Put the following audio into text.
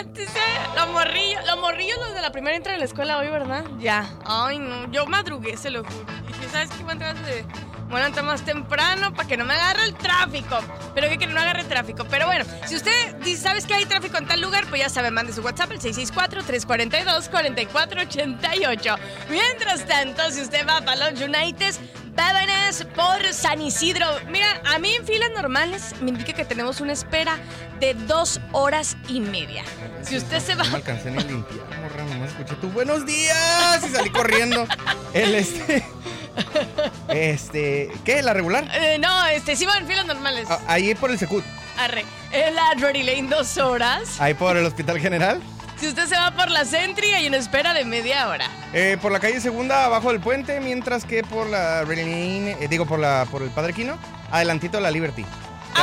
Dice, los morrillos, los de la primera entran a la escuela hoy, ¿verdad? Ya. Ay, no, yo madrugué, se lo juro. Dije, ¿sabes qué? Bueno, entrar más temprano para que no me agarre el tráfico. Pero que no agarre el tráfico. Pero bueno, si usted dice, ¿sabes que hay tráfico en tal lugar? Pues ya sabe, mande su WhatsApp al 664-342-4488. Mientras tanto, si usted va para los United, vámonos por San Isidro. Mira, a mí en filas normales me indica que tenemos una espera de 2 horas y media. Si usted se va... No me alcancé ni a limpiar, morra, nomás escuché tu buenos días y salí corriendo. ¿Qué? ¿La regular? No, sí van en filas normales. Ahí por el Secut. Arre. En la Drury Lane 2 horas. Ahí por el Hospital General. Si usted se va por la Sentry, hay una espera de media hora. Por la calle Segunda, abajo del puente, mientras que por la Drury Lane, por el Padre Quino, adelantito de la Liberty.